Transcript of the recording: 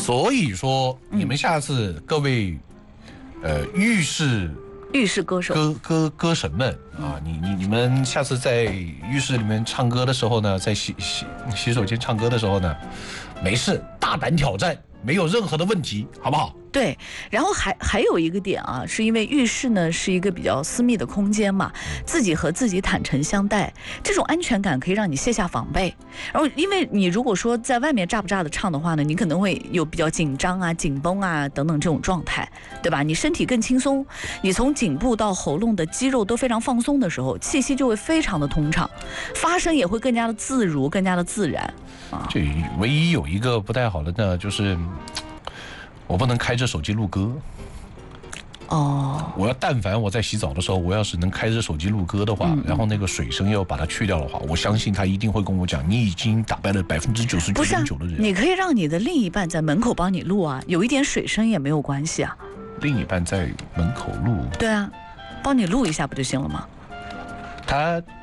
所以说，你们下次各位，浴室歌手歌神们啊，你们下次在浴室里面唱歌的时候呢，在洗手间唱歌的时候呢，没事，大胆挑战，没有任何的问题，好不好？ 对，然后还有一个点啊，是因为浴室呢是一个比较私密的空间嘛，自己和自己坦诚相待，这种安全感可以让你卸下防备。然后，因为你如果说在外面炸不炸的唱的话呢，你可能会有比较紧张啊、紧绷啊等等这种状态，对吧？你身体更轻松，你从颈部到喉咙的肌肉都非常放松的时候，气息就会非常的通畅，发声也会更加的自如、更加的自然啊。 这唯一有一个不太好的呢，就是我不能开着手机录歌。 哦， 我要但凡我在洗澡的时候，我要是能开着手机录歌的话，然后那个水声要把它去掉的话，我相信他一定会跟我讲，你已经打败了99.9%的人。 你可以让你的另一半在门口帮你录啊，有一点水声也没有关系啊。 另一半在门口录？ 对啊，帮你录一下不就行了吗？